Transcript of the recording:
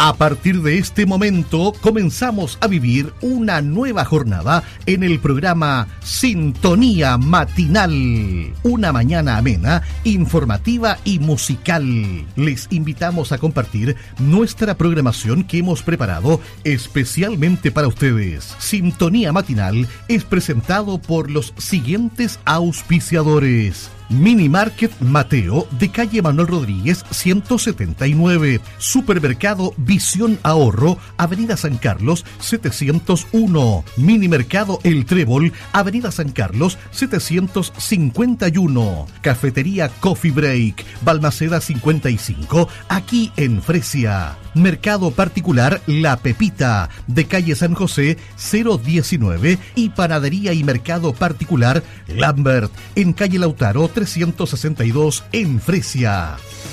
A partir de este momento comenzamos a vivir una nueva jornada en el programa Sintonía Matinal. Una mañana amena, informativa y musical. Les invitamos a compartir nuestra programación que hemos preparado especialmente para ustedes. Sintonía Matinal es presentado por los siguientes auspiciadores. Mini Market Mateo de calle Manuel Rodríguez 179. Supermercado Visión Ahorro, Avenida San Carlos 701. Mini Mercado El Trébol, Avenida San Carlos 751. Cafetería Coffee Break, Balmaceda 55, aquí en Fresia. Mercado Particular La Pepita de calle San José 019 y Panadería y Mercado Particular Lambert en calle Lautaro 362 en Fresia.